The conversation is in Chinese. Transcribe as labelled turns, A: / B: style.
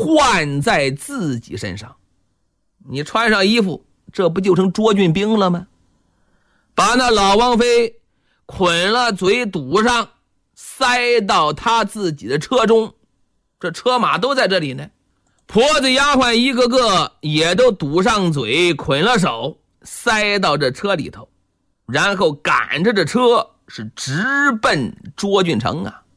A: 换在自己身上。你穿上衣服，这不就成捉郡兵了吗？把那老王妃捆了嘴堵上，塞到他自己的车中，这车马都在这里呢。婆子丫鬟一个个也都堵上嘴，捆了手，塞到这车里头，然后赶着这车是直奔涿郡城啊。